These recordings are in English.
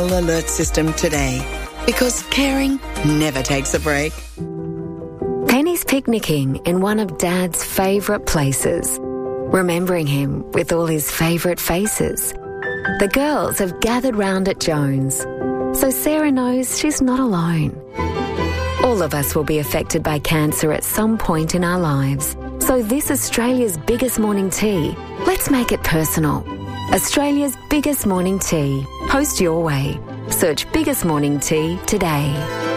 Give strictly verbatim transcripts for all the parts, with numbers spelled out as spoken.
alert system today, because caring never takes a break. Penny's picnicking in one of Dad's favourite places, remembering him with all his favourite faces. The girls have gathered round at Jones, so Sarah knows she's not alone. All of us will be affected by cancer at some point in our lives. So this Australia's biggest morning tea, let's make it personal. Australia's biggest morning tea. Post your way. Search Biggest Morning Tea today.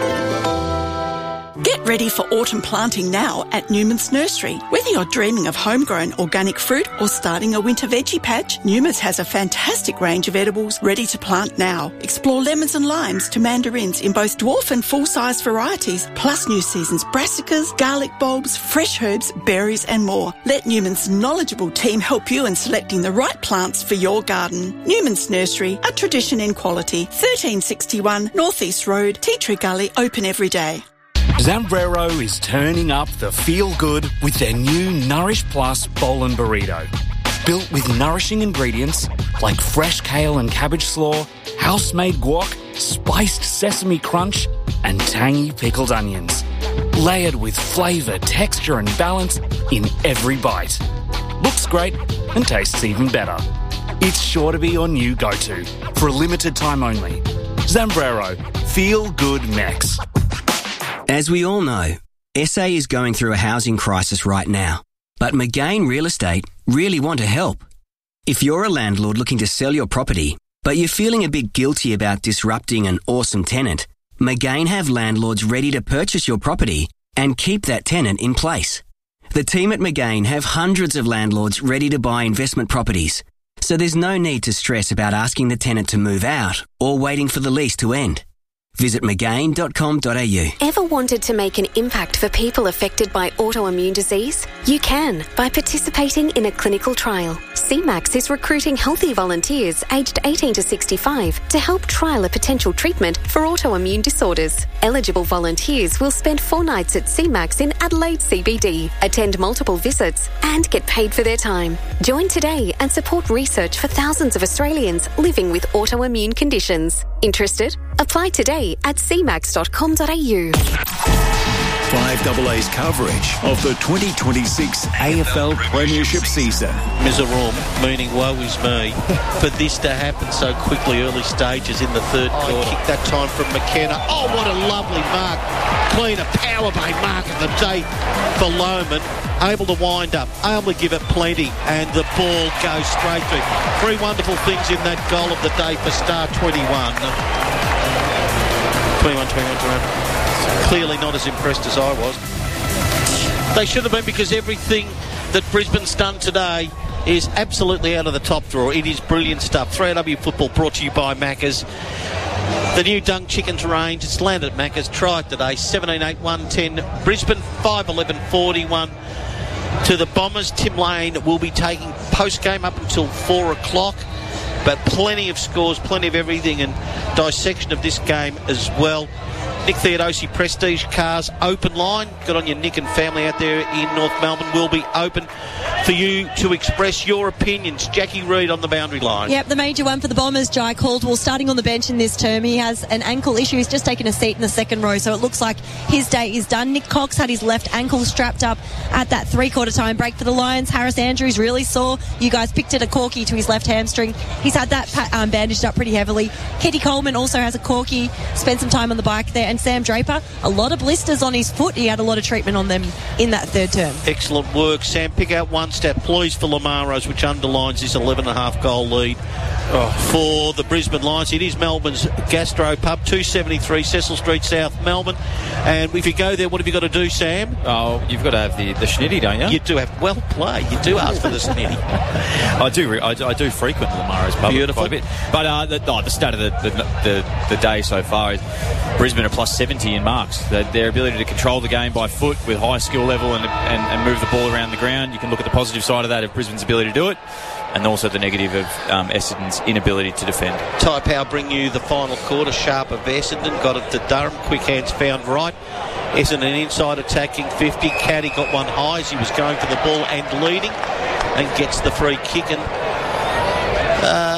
Get ready for autumn planting now at Newman's Nursery. Whether you're dreaming of homegrown organic fruit or starting a winter veggie patch, Newman's has a fantastic range of edibles ready to plant now. Explore lemons and limes to mandarins in both dwarf and full-size varieties, plus new season's brassicas, garlic bulbs, fresh herbs, berries and more. Let Newman's knowledgeable team help you in selecting the right plants for your garden. Newman's Nursery, a tradition in quality. thirteen sixty-one North East Road, Tea Tree Gully, open every day. Zambrero is turning up the feel-good with their new Nourish Plus Bowl and Burrito. Built with nourishing ingredients like fresh kale and cabbage slaw, house-made guac, spiced sesame crunch and tangy pickled onions. Layered with flavour, texture and balance in every bite. Looks great and tastes even better. It's sure to be your new go-to for a limited time only. Zambrero. Feel good Mex. As we all know, S A is going through a housing crisis right now, but McGain Real Estate really want to help. If you're a landlord looking to sell your property, but you're feeling a bit guilty about disrupting an awesome tenant, McGain have landlords ready to purchase your property and keep that tenant in place. The team at McGain have hundreds of landlords ready to buy investment properties, so there's no need to stress about asking the tenant to move out or waiting for the lease to end. Visit mcgain dot com dot a u. Ever wanted to make an impact for people affected by autoimmune disease? You can by participating in a clinical trial. C MAX is recruiting healthy volunteers aged eighteen to sixty-five to help trial a potential treatment for autoimmune disorders. Eligible volunteers will spend four nights at C MAX in Adelaide C B D, attend multiple visits and get paid for their time. Join today and support research for thousands of Australians living with autoimmune conditions. Interested? Apply today at c max dot com dot a u. five A A's coverage of the twenty twenty-six A F L Premiership season. Miserable, meaning woe is me, for this to happen so quickly, early stages in the third oh, quarter. Kick that time from McKenna. Oh, what a lovely mark. Clean, a power bay mark of the day for Lohmann. Able to wind up, able to give it plenty, and the ball goes straight through. Three wonderful things in that goal of the day for Star twenty-one. twenty-one twenty-one twenty-one. Clearly not as impressed as I was. They should have been, because everything that Brisbane's done today is absolutely out of the top drawer. It is brilliant stuff. three A W Football brought to you by Macca's. The new Dunk Chickens range, it's landed at Macca's. Try it today. seventeen eight one ten. Brisbane five eleven forty-one. To the Bombers, Tim Lane will be taking post-game up until four o'clock. But plenty of scores, plenty of everything, and dissection of this game as well. Nick Theodosi Prestige Cars open line. Good on you, Nick and family out there in North Melbourne. Will be open for you to express your opinions. Jackie Reid on the boundary line. Yep, the major one for the Bombers, Jai Caldwell, starting on the bench in this term. He has an ankle issue. He's just taken a seat in the second row, so it looks like his day is done. Nick Cox had his left ankle strapped up at that three-quarter time break for the Lions. Harris Andrews really sore. You guys picked it a corky to his left hamstring. He's had that um, bandaged up pretty heavily. Ketty Coleman also has a corky, spent some time on the bike there. And Sam Draper, a lot of blisters on his foot. He had a lot of treatment on them in that third term. Excellent work, Sam. Pick out one stat, please, for Lamaros, which underlines this eleven and a half goal lead oh. for the Brisbane Lions. It is Melbourne's Gastro Pub, two seventy-three Cecil Street, South Melbourne. And if you go there, what have you got to do, Sam? Oh, you've got to have the, the schnitty, don't you? You do have, well played. You do ask for the schnitty. I do I, I do frequent Lamaros Pub. Beautiful. Quite a bit. But uh, the, oh, the stat of the, the, the, the day so far is Brisbane are plus seventy in marks. The, their ability to control the game by foot with high skill level and, and, and move the ball around the ground. You can look at the positive side of that of Brisbane's ability to do it, and also the negative of um, Essendon's inability to defend. Ty Power bring you the final quarter. Sharp of Essendon got it to Durham. Quick hands found right. Essendon inside attacking fifty. Caddy got one high as he was going for the ball and leading, and gets the free kick. And uh,